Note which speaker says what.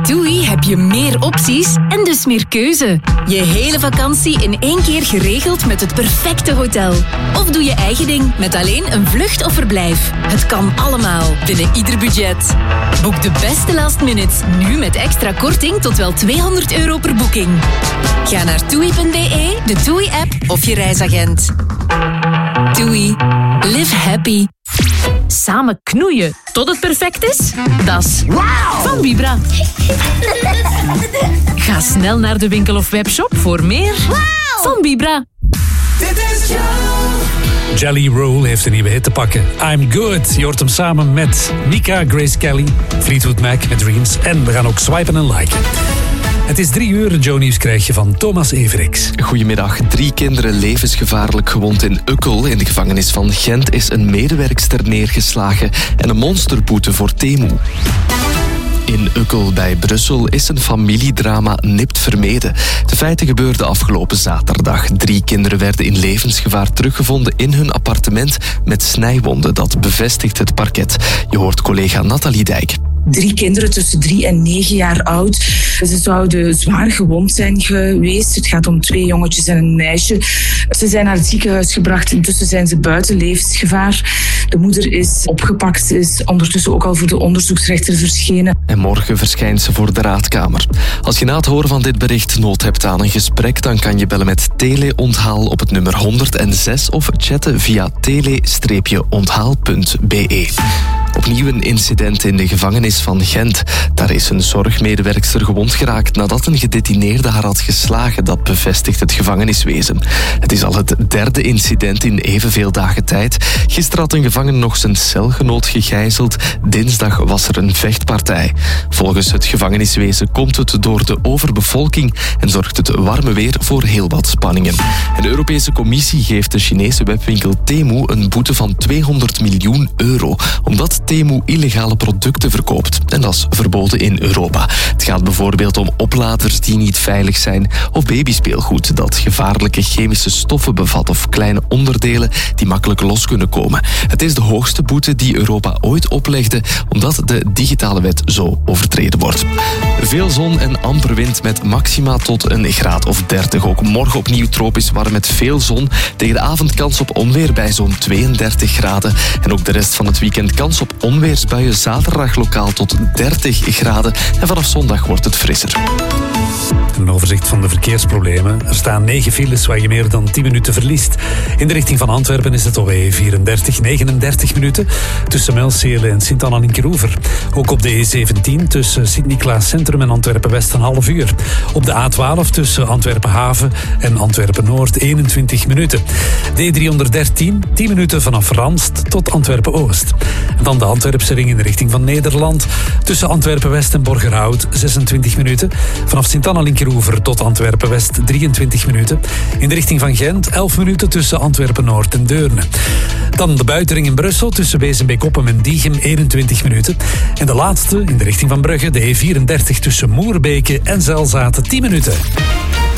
Speaker 1: TUI heb je meer opties en dus meer keuze. Je hele vakantie in 1 keer geregeld met het perfecte hotel. Of doe je eigen ding met alleen een vlucht of verblijf. Het kan allemaal, binnen ieder budget. Boek de beste last minutes, nu met extra korting tot wel €200 per boeking. Ga naar TUI.be, de TUI-app of je reisagent. TUI. Live happy. Samen knoeien tot het perfect is? Dat is van Vibra. Ga snel naar de winkel of webshop voor meer van Vibra.
Speaker 2: Jelly Roll heeft een nieuwe hit te pakken. I'm Good. Je hoort hem samen met Mika, Grace Kelly, Fleetwood Mac met Dreams. En we gaan ook swipen en liken. Het is 3 uur. Joe Nieuws krijg je van Thomas Everix.
Speaker 3: Goedemiddag. 3 kinderen levensgevaarlijk gewond in Ukkel. In de gevangenis van Gent is een medewerkster neergeslagen en een monsterboete voor Temu. In Ukkel bij Brussel is een familiedrama nipt vermeden. De feiten gebeurden afgelopen zaterdag. 3 kinderen werden in levensgevaar teruggevonden in hun appartement met snijwonden. Dat bevestigt het parket. Je hoort collega Nathalie Dijk.
Speaker 4: 3 kinderen tussen 3 en 9 jaar oud. Ze zouden zwaar gewond zijn geweest. Het gaat om 2 jongetjes en een meisje. Ze zijn naar het ziekenhuis gebracht. Intussen zijn ze buiten levensgevaar. De moeder is opgepakt. Ze is ondertussen ook al voor de onderzoeksrechter verschenen.
Speaker 3: En morgen verschijnt ze voor de raadkamer. Als je na het horen van dit bericht nood hebt aan een gesprek, dan kan je bellen met Tele-onthaal op het nummer 106 of chatten via tele-onthaal.be. Opnieuw een incident in de gevangenis van Gent. Daar is een zorgmedewerkster gewond geraakt nadat een gedetineerde haar had geslagen. Dat bevestigt het gevangeniswezen. Het is al het 3e incident in evenveel dagen tijd. Gisteren had een gevangene nog zijn celgenoot gegijzeld. Dinsdag was er een vechtpartij. Volgens het gevangeniswezen komt het door de overbevolking en zorgt het warme weer voor heel wat spanningen. En de Europese Commissie geeft de Chinese webwinkel Temu een boete van €200 miljoen, omdat Temu illegale producten verkoopt. En dat is verboden in Europa. Het gaat bijvoorbeeld om opladers die niet veilig zijn of babyspeelgoed dat gevaarlijke chemische stoffen bevat of kleine onderdelen die makkelijk los kunnen komen. Het is de hoogste boete die Europa ooit oplegde omdat de digitale wet zo overtreden wordt. Veel zon en amper wind met maxima tot een graad of 30. Ook morgen opnieuw tropisch warm met veel zon. Tegen de avond kans op onweer bij zo'n 32 graden. En ook de rest van het weekend kans op onweersbuien. Zaterdag lokaal tot 30 graden. En vanaf zondag wordt het frisser.
Speaker 2: Een overzicht van de verkeersproblemen. Er staan 9 files waar je meer dan 10 minuten verliest. In de richting van Antwerpen is het OE 34, 39 minuten. Tussen Muilsele en Sint-Anna-Linkeroever. Ook op de E17 tussen Sint-Niklaas Centrum en Antwerpen-West een half uur. Op de A12 tussen Antwerpen-Haven en Antwerpen-Noord 21 minuten. De E313, 10 minuten vanaf Ranst tot Antwerpen-Oost. En dan de Antwerpse ring in de richting van Nederland. Tussen Antwerpen-West en Borgerhout 26 minuten. Vanaf Sint-Anna-Linkeroever tot Antwerpen-West 23 minuten. In de richting van Gent 11 minuten tussen Antwerpen-Noord en Deurne. Dan de buitenring in Brussel tussen Wezenbeek-Oppem en Diegem 21 minuten. En de laatste in de richting van Brugge, de E34 tussen Moerbeke en Zelzaten 10 minuten.